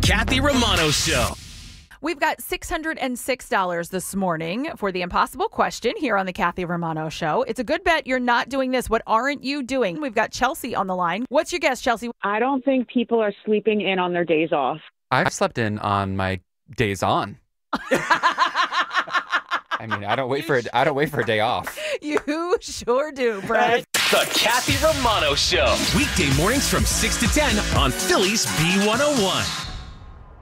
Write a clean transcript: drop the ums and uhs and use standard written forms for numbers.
Kathy Romano Show. We've got $606 this morning for the impossible question here on the Kathy Romano Show. It's a good bet you're not doing this. What aren't you doing? We've got Chelsea on the line. What's your guess, Chelsea? I don't think people are sleeping in on their days off. I've slept in on my days on. I mean, I don't wait for a day off. You sure do, Brett. The Kathy Romano Show. Weekday mornings from 6 to 10 on Philly's B101.